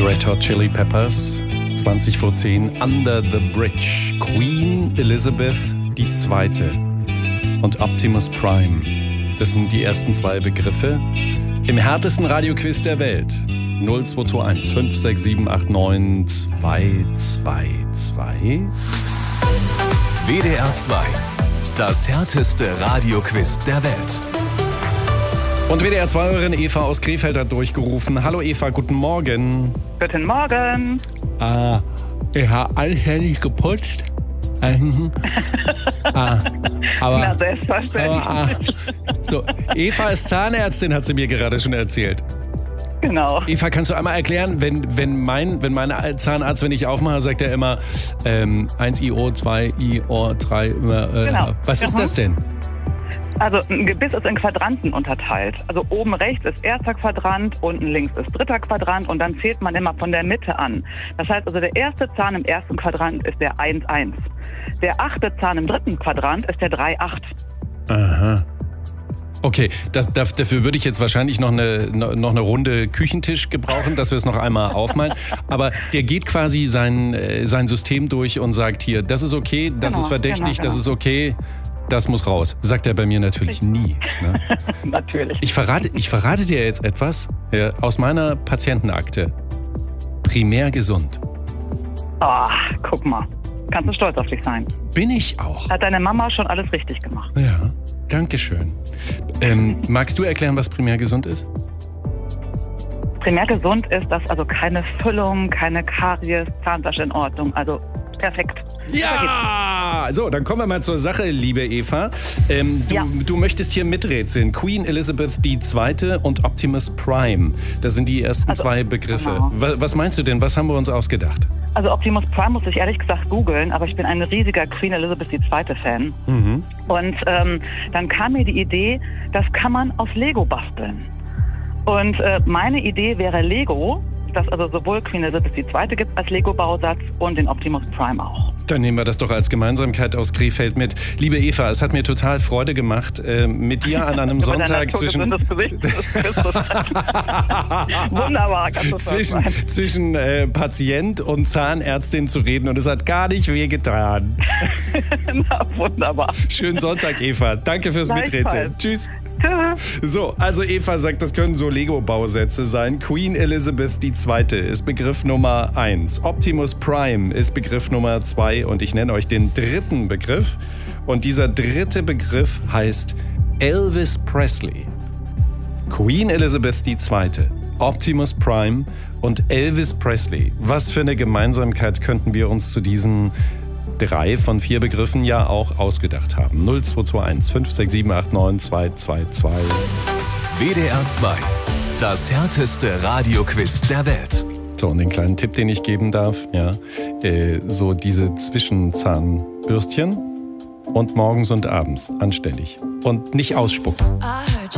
Red Hot Chili Peppers, 20 vor 10, Under the Bridge, Queen Elizabeth II. und Optimus Prime. Das sind die ersten zwei Begriffe im härtesten Radioquiz der Welt. 0221 56789 222. WDR 2, das härteste Radioquiz der Welt. Und WDR-2-Hörerin Eva aus Krefeld hat durchgerufen. Hallo Eva, guten Morgen. Guten Morgen. Ich habe anständig geputzt. Na, selbstverständlich. So, Eva ist Zahnärztin, hat sie mir gerade schon erzählt. Genau. Eva, kannst du einmal erklären, wenn mein Zahnarzt, wenn ich aufmache, sagt er immer 1 IO, 2 IO, 3, Genau. Was ist das denn? Also ein Gebiss ist in Quadranten unterteilt. Also oben rechts ist erster Quadrant, unten links ist dritter Quadrant und dann zählt man immer von der Mitte an. Das heißt also, der erste Zahn im ersten Quadrant ist der 1,1. Der achte Zahn im dritten Quadrant ist der 3,8. Aha. Okay, dafür würde ich jetzt wahrscheinlich noch eine Runde Küchentisch gebrauchen, dass wir es noch einmal aufmalen. Aber der geht quasi sein System durch und sagt hier, das ist okay, das ist verdächtig, das ist okay, das muss raus. Sagt er bei mir natürlich nie. Ne? Natürlich. Ich verrate dir jetzt etwas aus meiner Patientenakte. Primär gesund. Guck mal. Kannst du stolz auf dich sein. Bin ich auch. Hat deine Mama schon alles richtig gemacht. Ja, danke schön. Magst du erklären, was primär gesund ist? Primär gesund ist, dass also keine Füllung, keine Karies, Zahnfleisch in Ordnung. Also perfekt. Ja! So, dann kommen wir mal zur Sache, liebe Eva. Du möchtest hier miträtseln. Queen Elizabeth II. Und Optimus Prime. Das sind die ersten zwei Begriffe. Genau. Was meinst du denn? Was haben wir uns ausgedacht? Also Optimus Prime muss ich ehrlich gesagt googeln, aber ich bin ein riesiger Queen Elizabeth II. Fan. Mhm. Und dann kam mir die Idee, das kann man aus Lego basteln. Und meine Idee wäre Lego, dass also sowohl Queen Elizabeth II. Gibt als Lego-Bausatz und den Optimus Prime auch. Dann nehmen wir das doch als Gemeinsamkeit aus Krefeld mit. Liebe Eva, es hat mir total Freude gemacht, mit dir an einem Sonntag zwischen Wunderbar, zwischen Patient und Zahnärztin zu reden und es hat gar nicht wehgetan. Na, wunderbar. Schönen Sonntag, Eva. Danke fürs Miträtseln. Tschüss. So, also Eva sagt, das können so Lego-Bausätze sein. Queen Elizabeth II. Ist Begriff Nummer 1. Optimus Prime ist Begriff Nummer 2. Und ich nenne euch den dritten Begriff. Und dieser dritte Begriff heißt Elvis Presley. Queen Elizabeth II., Optimus Prime und Elvis Presley. Was für eine Gemeinsamkeit könnten wir uns zu diesen 3 von 4 Begriffen ja auch ausgedacht haben. 0221 56789 222. WDR 2, das härteste Radioquiz der Welt. So, und den kleinen Tipp, den ich geben darf, so diese Zwischenzahnbürstchen und morgens und abends anständig und nicht ausspucken.